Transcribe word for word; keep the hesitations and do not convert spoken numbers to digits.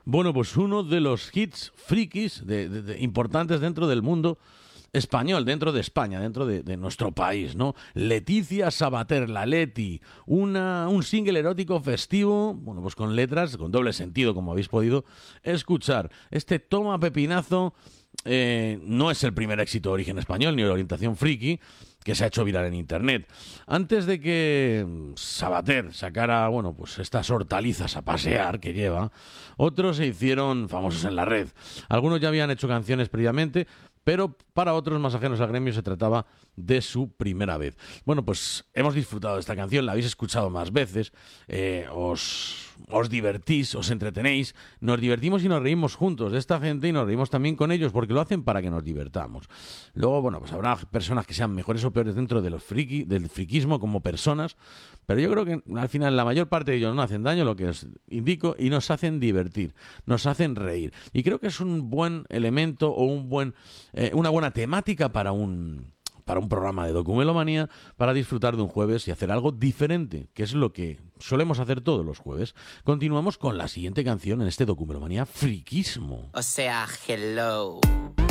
Bueno, pues uno de los hits frikis de, de, de, importantes dentro del mundo español, dentro de España, dentro de, de nuestro país, ¿no? Leticia Sabater, la Leti, una, un single erótico festivo, bueno, pues con letras, con doble sentido, como habéis podido escuchar. Este Toma Pepinazo eh, no es el primer éxito de origen español, ni de orientación friki, que se ha hecho viral en internet. Antes de que Sabater sacara, bueno, pues estas hortalizas a pasear que lleva, otros se hicieron famosos en la red. Algunos ya habían hecho canciones previamente, pero para otros más ajenos al gremio se trataba de su primera vez. Bueno, pues hemos disfrutado de esta canción, la habéis escuchado más veces, eh, os, os divertís, os entretenéis, nos divertimos y nos reímos juntos de esta gente y nos reímos también con ellos porque lo hacen para que nos divertamos. Luego, bueno, pues habrá personas que sean mejores o peores dentro de los friki, del friquismo como personas, pero yo creo que al final la mayor parte de ellos no hacen daño, lo que os indico, y nos hacen divertir, nos hacen reír. Y creo que es un buen elemento o un buen, eh, una buena temática para un... para un programa de Documelomanía, para disfrutar de un jueves y hacer algo diferente, que es lo que solemos hacer todos los jueves. Continuamos con la siguiente canción en este Documelomanía Friquismo. O sea, hello.